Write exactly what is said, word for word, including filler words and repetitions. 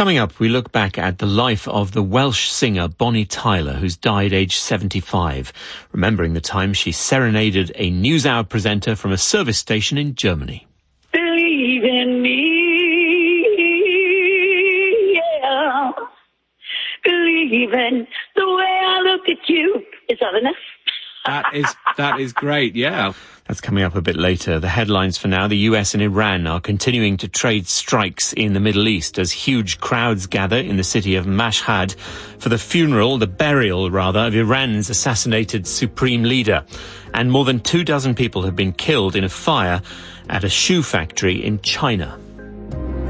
Coming up, we look back at the life of the Welsh singer Bonnie Tyler, who's died aged seventy-five, remembering the time she serenaded a NewsHour presenter from a service station in Germany. Believe in me, yeah. Believe in the way I look at you. Is that enough? That is that is great, yeah. That's coming up a bit later. The headlines for now: the U S and Iran are continuing to trade strikes in the Middle East as huge crowds gather in the city of Mashhad for the funeral, the burial rather, of Iran's assassinated supreme leader. And more than two dozen people have been killed in a fire at a shoe factory in China.